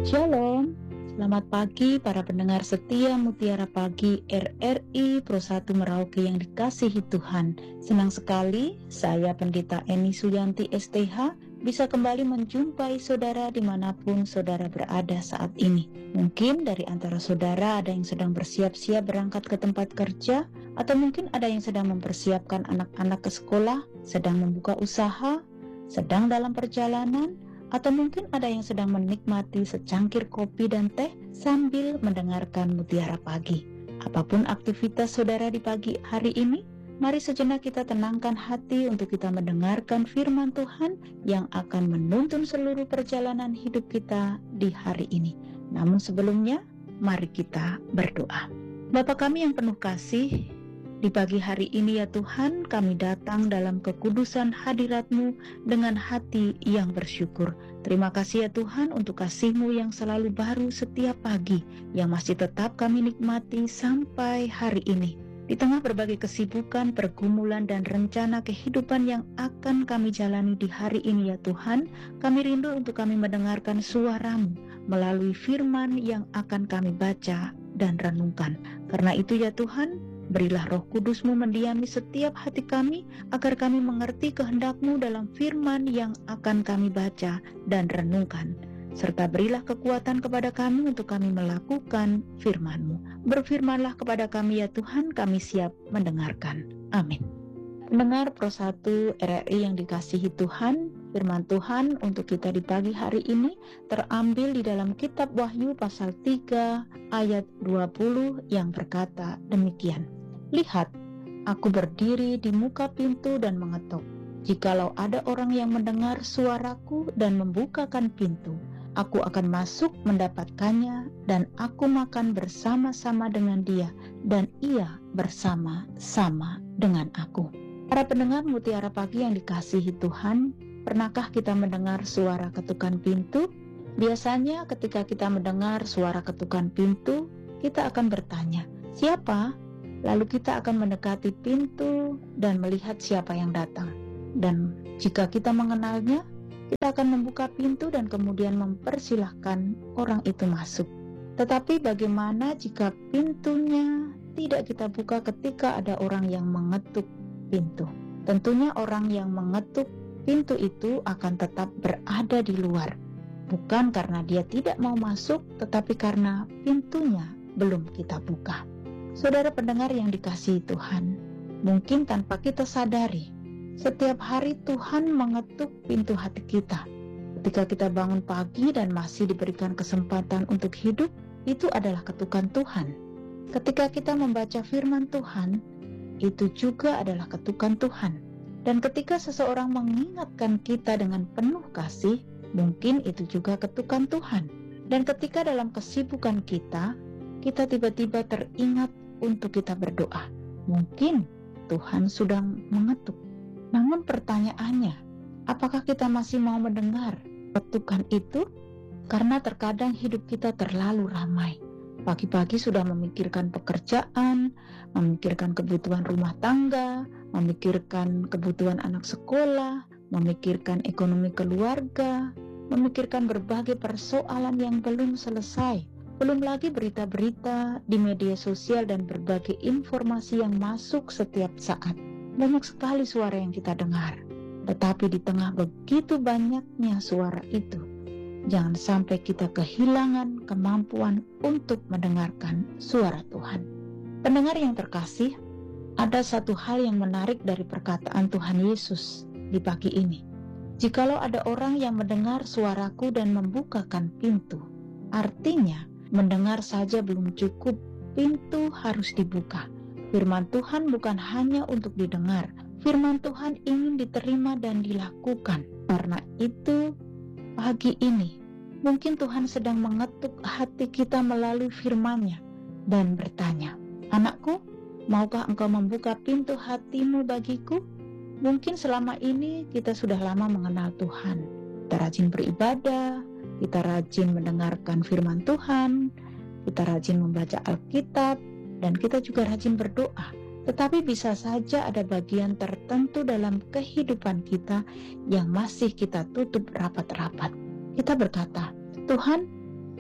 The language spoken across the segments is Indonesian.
Shalom, selamat pagi para pendengar setia Mutiara Pagi RRI Pro 1 Merauke yang dikasihi Tuhan. Senang sekali saya Pendeta Eni Suyanti STH bisa kembali menjumpai saudara dimanapun saudara berada saat ini. Mungkin dari antara saudara ada yang sedang bersiap-siap berangkat ke tempat kerja, atau mungkin ada yang sedang mempersiapkan anak-anak ke sekolah, sedang membuka usaha, sedang dalam perjalanan, atau mungkin ada yang sedang menikmati secangkir kopi dan teh sambil mendengarkan Mutiara Pagi. Apapun aktivitas saudara di pagi hari ini, mari sejenak kita tenangkan hati untuk kita mendengarkan firman Tuhan yang akan menuntun seluruh perjalanan hidup kita di hari ini. Namun sebelumnya, mari kita berdoa. Bapa kami yang penuh kasih, di pagi hari ini ya Tuhan, kami datang dalam kekudusan hadirat-Mu dengan hati yang bersyukur. Terima kasih ya Tuhan untuk kasih-Mu yang selalu baru setiap pagi, yang masih tetap kami nikmati sampai hari ini. Di tengah berbagai kesibukan, pergumulan, dan rencana kehidupan yang akan kami jalani di hari ini ya Tuhan, kami rindu untuk kami mendengarkan suara-Mu melalui firman yang akan kami baca dan renungkan. Karena itu ya Tuhan, berilah Roh Kudus-Mu mendiami setiap hati kami, agar kami mengerti kehendak-Mu dalam firman yang akan kami baca dan renungkan. Serta berilah kekuatan kepada kami untuk kami melakukan firman-Mu. Berfirmanlah kepada kami ya Tuhan, kami siap mendengarkan. Amin. Pendengar Pro 1 RRI yang dikasihi Tuhan, firman Tuhan untuk kita di pagi hari ini terambil di dalam kitab Wahyu pasal 3 ayat 20 yang berkata demikian. Lihat, aku berdiri di muka pintu dan mengetuk. Jikalau ada orang yang mendengar suaraku dan membukakan pintu, aku akan masuk mendapatkannya dan aku makan bersama-sama dengan dia dan ia bersama-sama dengan aku. Para pendengar Mutiara Pagi yang dikasihi Tuhan, pernahkah kita mendengar suara ketukan pintu? Biasanya ketika kita mendengar suara ketukan pintu, kita akan bertanya, siapa? Lalu kita akan mendekati pintu dan melihat siapa yang datang. Dan jika kita mengenalnya, kita akan membuka pintu dan kemudian mempersilahkan orang itu masuk. Tetapi bagaimana jika pintunya tidak kita buka ketika ada orang yang mengetuk pintu? Tentunya orang yang mengetuk pintu itu akan tetap berada di luar. Bukan karena dia tidak mau masuk, tetapi karena pintunya belum kita buka. Saudara pendengar yang dikasihi Tuhan, mungkin tanpa kita sadari, setiap hari Tuhan mengetuk pintu hati kita. Ketika kita bangun pagi dan masih diberikan kesempatan untuk hidup, itu adalah ketukan Tuhan. Ketika kita membaca firman Tuhan, itu juga adalah ketukan Tuhan. Dan ketika seseorang mengingatkan kita dengan penuh kasih, mungkin itu juga ketukan Tuhan. Dan ketika dalam kesibukan kita tiba-tiba teringat untuk kita berdoa, mungkin Tuhan sedang mengetuk. Namun pertanyaannya, apakah kita masih mau mendengar ketukan itu? Karena terkadang hidup kita terlalu ramai. Pagi-pagi sudah memikirkan pekerjaan, memikirkan kebutuhan rumah tangga, memikirkan kebutuhan anak sekolah, memikirkan ekonomi keluarga, memikirkan berbagai persoalan yang belum selesai. Belum lagi berita-berita di media sosial dan berbagai informasi yang masuk setiap saat. Banyak sekali suara yang kita dengar. Tetapi di tengah begitu banyaknya suara itu, jangan sampai kita kehilangan kemampuan untuk mendengarkan suara Tuhan. Pendengar yang terkasih, ada satu hal yang menarik dari perkataan Tuhan Yesus di pagi ini. Jikalau ada orang yang mendengar suaraku dan membukakan pintu, artinya mendengar saja belum cukup, pintu harus dibuka. Firman Tuhan bukan hanya untuk didengar, firman Tuhan ingin diterima dan dilakukan. Karena itu, pagi ini, mungkin Tuhan sedang mengetuk hati kita melalui firman-Nya dan bertanya, anakku, maukah engkau membuka pintu hatimu bagiku? Mungkin selama ini kita sudah lama mengenal Tuhan. Kita rajin beribadah, kita rajin mendengarkan firman Tuhan, kita rajin membaca Alkitab, dan kita juga rajin berdoa. Tetapi bisa saja ada bagian tertentu dalam kehidupan kita yang masih kita tutup rapat-rapat. Kita berkata, Tuhan,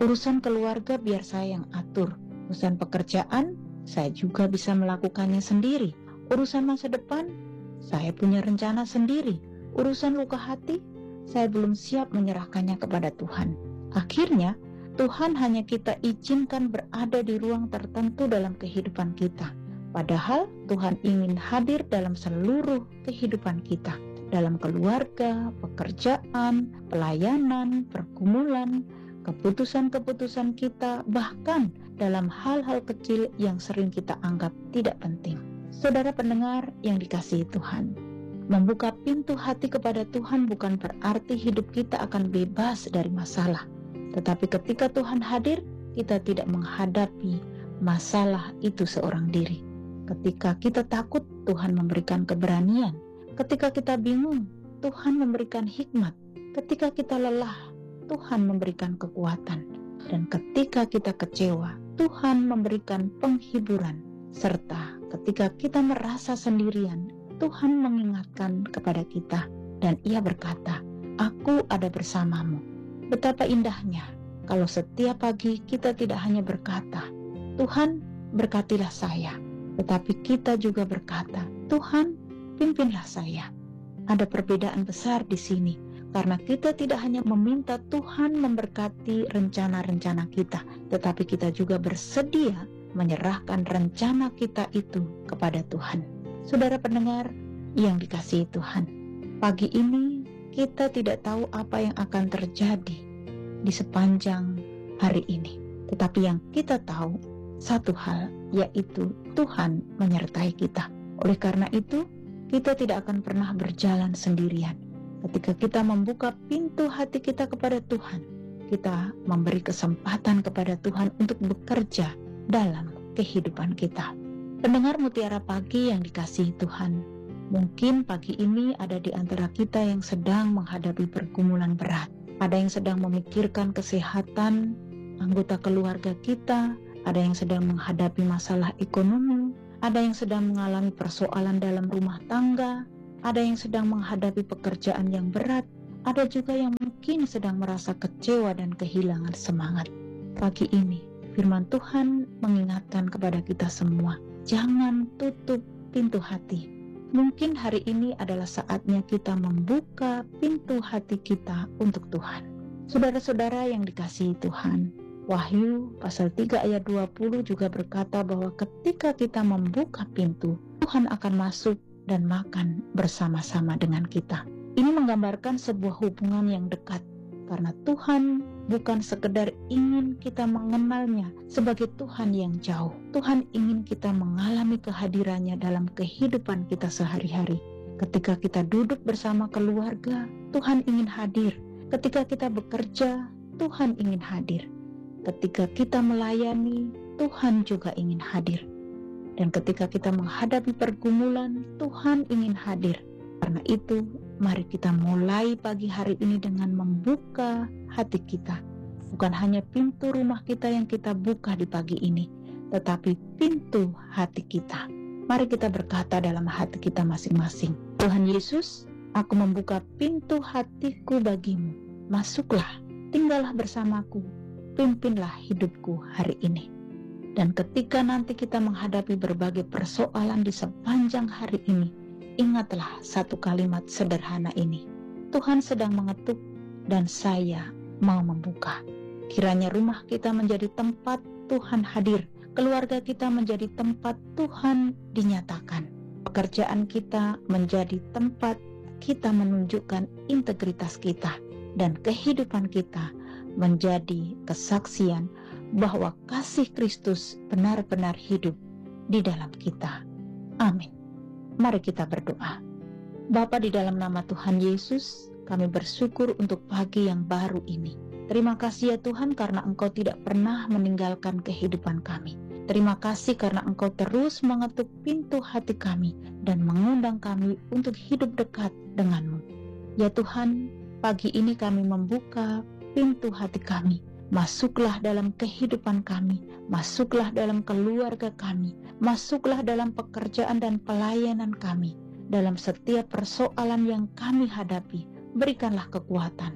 Urusan keluarga biar saya yang atur. Urusan pekerjaan, saya juga bisa melakukannya sendiri. Urusan masa depan, saya punya rencana sendiri. Urusan luka hati, saya belum siap menyerahkannya kepada Tuhan. Akhirnya, Tuhan hanya kita izinkan berada di ruang tertentu dalam kehidupan kita. Padahal Tuhan ingin hadir dalam seluruh kehidupan kita. Dalam keluarga, pekerjaan, pelayanan, pergumulan, keputusan-keputusan kita, bahkan dalam hal-hal kecil yang sering kita anggap tidak penting. Saudara pendengar yang dikasihi Tuhan, membuka pintu hati kepada Tuhan bukan berarti hidup kita akan bebas dari masalah. Tetapi ketika Tuhan hadir, kita tidak menghadapi masalah itu seorang diri. Ketika kita takut, Tuhan memberikan keberanian. Ketika kita bingung, Tuhan memberikan hikmat. Ketika kita lelah, Tuhan memberikan kekuatan. Dan ketika kita kecewa, Tuhan memberikan penghiburan. Serta ketika kita merasa sendirian, Tuhan mengingatkan kepada kita. Dan Ia berkata, "Aku ada bersamamu." Betapa indahnya kalau setiap pagi kita tidak hanya berkata, "Tuhan, berkatilah saya." Tetapi kita juga berkata, "Tuhan, pimpinlah saya." Ada perbedaan besar di sini, karena kita tidak hanya meminta Tuhan memberkati rencana-rencana kita, tetapi kita juga bersedia menyerahkan rencana kita itu kepada Tuhan. Saudara pendengar yang dikasihi Tuhan, pagi ini kita tidak tahu apa yang akan terjadi di sepanjang hari ini. Tetapi yang kita tahu satu hal, yaitu Tuhan menyertai kita. Oleh karena itu, kita tidak akan pernah berjalan sendirian. Ketika kita membuka pintu hati kita kepada Tuhan, kita memberi kesempatan kepada Tuhan untuk bekerja dalam kehidupan kita. Pendengar Mutiara Pagi yang dikasihi Tuhan, mungkin pagi ini ada di antara kita yang sedang menghadapi pergumulan berat. Ada yang sedang memikirkan kesehatan anggota keluarga kita, ada yang sedang menghadapi masalah ekonomi, ada yang sedang mengalami persoalan dalam rumah tangga, ada yang sedang menghadapi pekerjaan yang berat, ada juga yang mungkin sedang merasa kecewa dan kehilangan semangat. Pagi ini, firman Tuhan mengingatkan kepada kita semua, jangan tutup pintu hati. Mungkin hari ini adalah saatnya kita membuka pintu hati kita untuk Tuhan. Saudara-saudara yang dikasihi Tuhan, Wahyu pasal 3 ayat 20 juga berkata bahwa ketika kita membuka pintu, Tuhan akan masuk dan makan bersama-sama dengan kita. Ini menggambarkan sebuah hubungan yang dekat, karena Tuhan bukan sekedar ingin kita mengenalnya sebagai Tuhan yang jauh. Tuhan ingin kita mengalami kehadirannya dalam kehidupan kita sehari-hari. Ketika kita duduk bersama keluarga, Tuhan ingin hadir. Ketika kita bekerja, Tuhan ingin hadir. Ketika kita melayani, Tuhan juga ingin hadir. Dan ketika kita menghadapi pergumulan, Tuhan ingin hadir. Karena itu, mari kita mulai pagi hari ini dengan membuka hati kita. Bukan hanya pintu rumah kita yang kita buka di pagi ini, tetapi pintu hati kita. Mari kita berkata dalam hati kita masing-masing, "Tuhan Yesus, aku membuka pintu hatiku bagimu. Masuklah, tinggallah bersamaku. Pimpinlah hidupku hari ini." Dan ketika nanti kita menghadapi berbagai persoalan di sepanjang hari ini, ingatlah satu kalimat sederhana ini. Tuhan sedang mengetuk dan saya mau membuka. Kiranya rumah kita menjadi tempat Tuhan hadir. Keluarga kita menjadi tempat Tuhan dinyatakan. Pekerjaan kita menjadi tempat kita menunjukkan integritas kita. Dan kehidupan kita menjadi kesaksian bahwa kasih Kristus benar-benar hidup di dalam kita. Amin. Mari kita berdoa. Bapa, di dalam nama Tuhan Yesus, kami bersyukur untuk pagi yang baru ini. Terima kasih ya Tuhan, karena Engkau tidak pernah meninggalkan kehidupan kami. Terima kasih karena Engkau terus mengetuk pintu hati kami dan mengundang kami untuk hidup dekat denganmu. Ya Tuhan, pagi ini kami membuka pintu hati kami. Masuklah dalam kehidupan kami, masuklah dalam keluarga kami, masuklah dalam pekerjaan dan pelayanan kami. Dalam setiap persoalan yang kami hadapi, berikanlah kekuatan.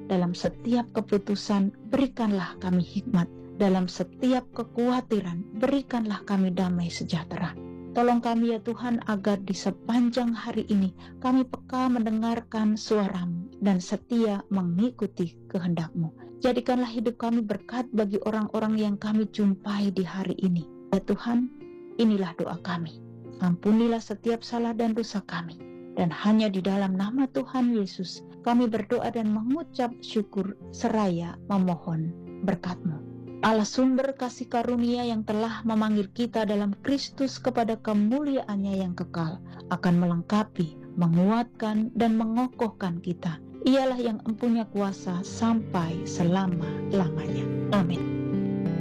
Dalam setiap keputusan, berikanlah kami hikmat. Dalam setiap kekhawatiran, berikanlah kami damai sejahtera. Tolong kami ya Tuhan, agar di sepanjang hari ini kami peka mendengarkan suara-Mu dan setia mengikuti kehendak-Mu. Jadikanlah hidup kami berkat bagi orang-orang yang kami jumpai di hari ini. Ya Tuhan, inilah doa kami. Ampunilah setiap salah dan dosa kami. Dan hanya di dalam nama Tuhan Yesus kami berdoa dan mengucap syukur seraya memohon berkat-Mu. Allah sumber kasih karunia yang telah memanggil kita dalam Kristus kepada kemuliaan-Nya yang kekal akan melengkapi, menguatkan, dan mengokohkan kita. Ialah yang empunya kuasa sampai selama-lamanya. Amin.